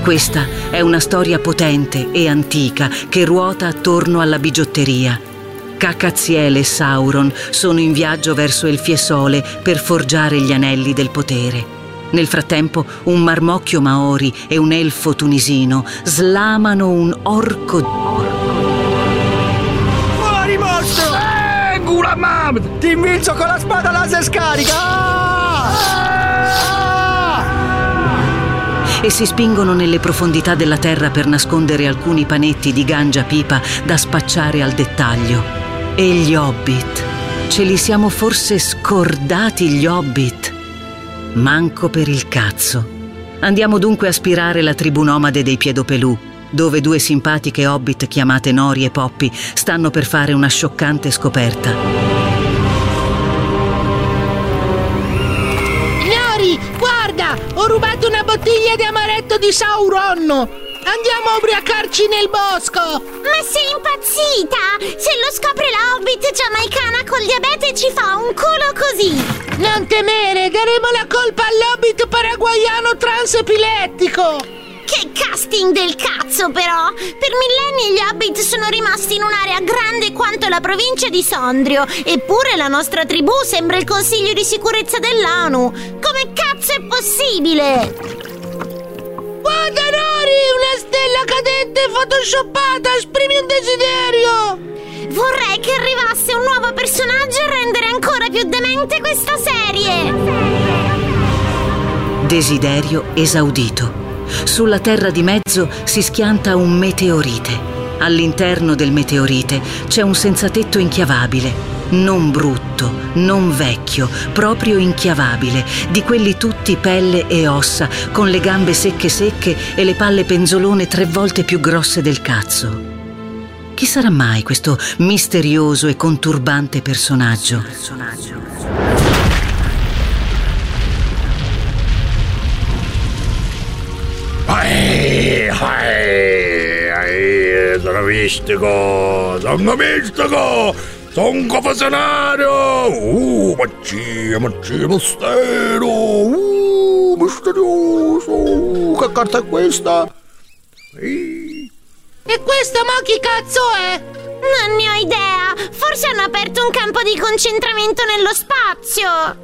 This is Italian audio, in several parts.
Questa è una storia potente e antica che ruota attorno alla bigiotteria. Cacaziele e Sauron sono in viaggio verso il Fiesole per forgiare gli anelli del potere. Nel frattempo, un marmocchio maori e un elfo tunisino slamano un orco. Fuori, mostro! Gulamam! Ti invilzo con la spada laser scarica! E si spingono nelle profondità della terra per nascondere alcuni panetti di gangia pipa da spacciare al dettaglio. E gli hobbit? Ce li siamo forse scordati gli hobbit? Manco per il cazzo. Andiamo dunque a spirare la tribù nomade dei Piedopelù, dove due simpatiche hobbit chiamate Nori e Poppy stanno per fare una scioccante scoperta. Nori, guarda! Ho rubato una bottiglia di amaretto di Sauron! Andiamo a ubriacarci nel bosco! Ma sei impazzita? Se lo scopre la hobbit giamaicana col diabete ci fa un culo così! Non temere, daremo la colpa all'hobbit paraguaiano transepilettico! Che casting del cazzo, però! Per millenni gli hobbit sono rimasti in un'area grande quanto la provincia di Sondrio, eppure la nostra tribù sembra il Consiglio di sicurezza dell'ONU! Come cazzo è possibile? Guarda, Nori! Una stella cadente photoshoppata! Esprimi un desiderio! Vorrei che arrivasse un nuovo personaggio a rendere ancora più demente questa serie! Desiderio esaudito. Sulla terra di mezzo si schianta un meteorite. All'interno del meteorite c'è un senzatetto inchiavabile. Non brutto, non vecchio, proprio inchiavabile, di quelli tutti pelle e ossa, con le gambe secche secche e le palle penzolone 3 volte più grosse del cazzo. Chi sarà mai questo misterioso e conturbante personaggio? Sono mistico! Sono confessionario! Magia, mistero! Misterioso! Che carta è questa? E questa ma chi cazzo è? Non ne ho idea! Forse hanno aperto un campo di concentramento nello spazio!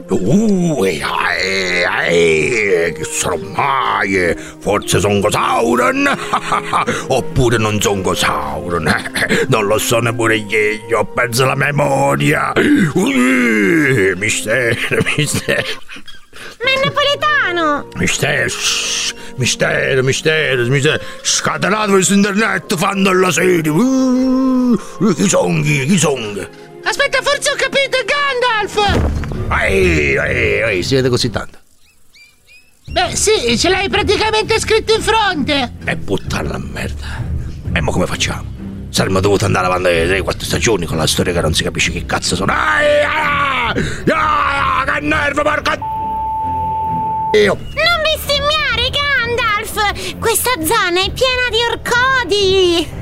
Che sarò mai? Forse sono Sauron? Oppure non sono Sauron? Non lo so neppure io, ho perso la memoria! Mistero! Ma è napoletano! Mistero! Scatenato su internet fanno la serie! Chi sono? Aspetta, forse ho capito, è Gandalf! Si vede così tanto? Beh, sì, ce l'hai praticamente scritto in fronte! E puttana la merda! E mo come facciamo? Saremmo dovuti andare avanti 3-4 stagioni con la storia che non si capisce che cazzo sono. Che nervo, porca Dio! Non bestemmiare, Gandalf! Questa zona è piena di orcodi!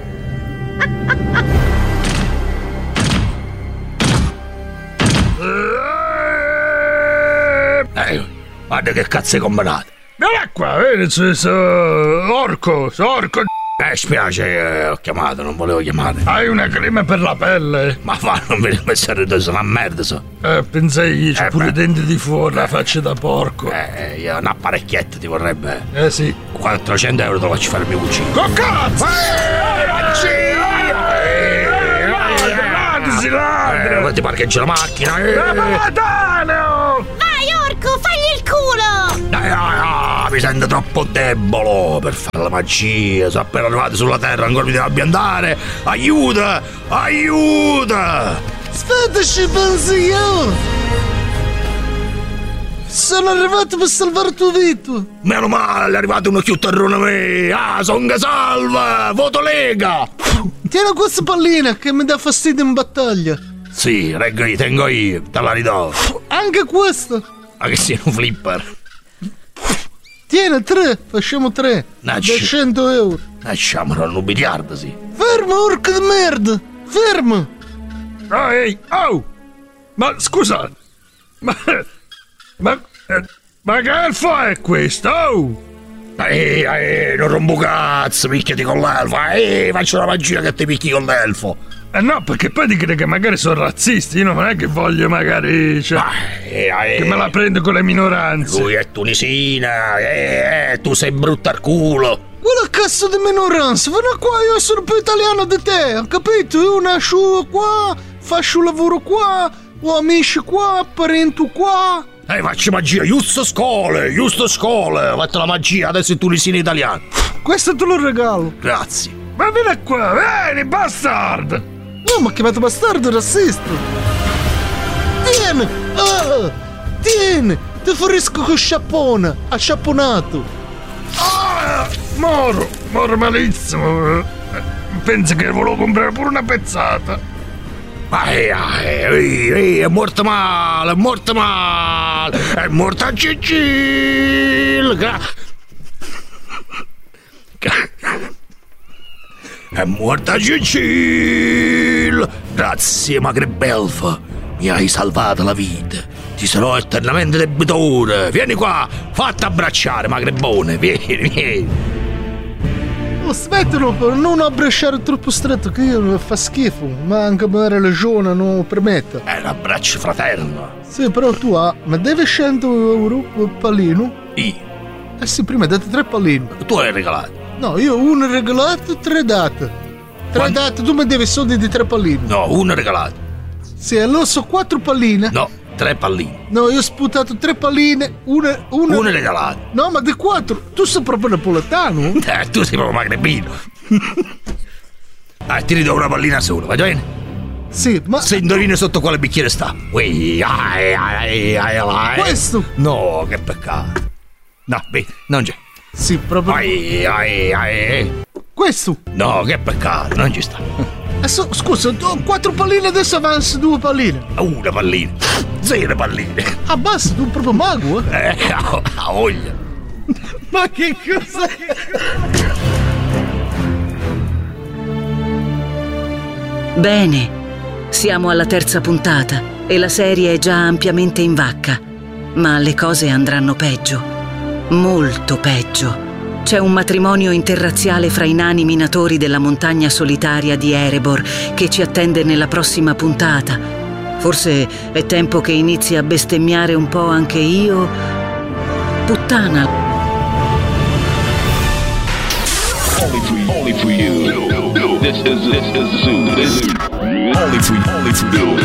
Guarda che cazzo hai combinato! Vieni qua, vedi, orco! Spiace, ho chiamato, non volevo chiamare. Hai una crema per la pelle? Ma va, non mi messo a ridere, sono una merda, so. Pensai io, c'ho pure i denti di fuori, la faccia da porco. Io un apparecchietto ti vorrebbe. Sì. 400 euro te lo faccio fare il mio cucino. Con cazzo! Ladro! Ti parcheggi la macchina! Vai, orco, fagli il culo! Mi sento troppo debole per fare la magia. Sono appena arrivato sulla terra, ancora mi devo ambientare. Aiuta! Aspetta, penso io! Sono arrivato per salvare il tuo vita! Meno male, è arrivato uno chiutterrone a me! Son che salva! Voto Lega! Tieni questa pallina che mi dà fastidio in battaglia! Sì, reggo io, tengo io, te la ridò! Anche questa! Ma che sia un flipper! Tieni 3, facciamo 3! Da 100 euro! Lasciamolo al nubiliardo, sì! Fermo, orca di merda! Fermo! Ehi, oh! Ma scusa! Ma che elfo è questo? Oh! Non rompo cazzo, picchiati con l'elfo. Faccio la magia che ti picchi con l'elfo. No, perché poi ti credi che magari sono razzisti. Io non è che voglio magari, cioè, che me la prendo con le minoranze. Lui è tunisina, tu sei brutta al culo. Quella cazzo di minoranza, vieni qua, io sono più italiano di te, capito? Io nasco qua, faccio lavoro qua, ho amici qua, parenti qua. Faccio magia, giusto scole, fatto la magia, adesso è tunisino italiano. Questo te lo regalo. Grazie. Ma vieni qua, vieni, bastard! No, ma chiamato bastardo, razzista. Tieni, ti furisco con sciappone, acciapponato. Moro malissimo. Penso che volevo comprare pure una pezzata. È morto male, è morto a Cicil. È morta Cicil. Grazie, Magrebelfa, mi hai salvato la vita. Ti sarò eternamente debitore. Vieni qua, fatti abbracciare, Magrebone, vieni. Aspetta, non abbracciare troppo stretto, che io fa schifo, ma anche la religione non permette. È un abbraccio fraterno. Sì, però tu ma devi 100 euro per pallino? Io? Sì, prima hai dato 3 pallini. Tu hai regalato? No, io uno regalato, 3 date. 3 date, tu mi devi soldi di 3 pallini. No, uno regalato. Sì, allora so 4 palline. No, 3 palline. No, io ho sputato 3 palline, Uno regalato. No, ma di 4. Tu sei proprio napoletano? Tu sei proprio magrebino. Ti ridò una pallina sola, va bene? Sì, ma... Se indovini sotto quale bicchiere sta. Questo? No, che peccato. No, vedi, non c'è. Sì, proprio... Questo? No, che peccato, non ci sta. Scusa, 4 palline, adesso avanza 2 palline. Una pallina, 0 palline. Ah, basta, tu proprio mago, Ha voglia. Ma che cosa? Bene, siamo alla 3ª puntata e la serie è già ampiamente in vacca. Ma le cose andranno peggio. Molto peggio. C'è un matrimonio interrazziale fra i nani minatori della montagna solitaria di Erebor che ci attende nella prossima puntata. Forse è tempo che inizi a bestemmiare un po' anche io. Puttana. Only for you. This is Zoo. Only for you.